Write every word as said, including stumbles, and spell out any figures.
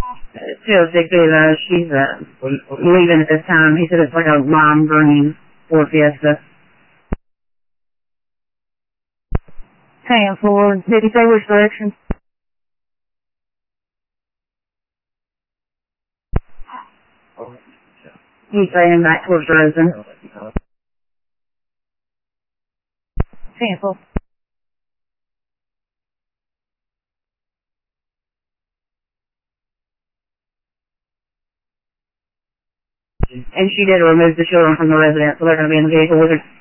Tells Digby that she's uh, leaving at this time. He said it's like a lime green Ford Fiesta. ten four. Did he say which direction? He's saying back towards Rosen. ten four. And she did remove the children from the residence, so they're going to be in the vehicle with her.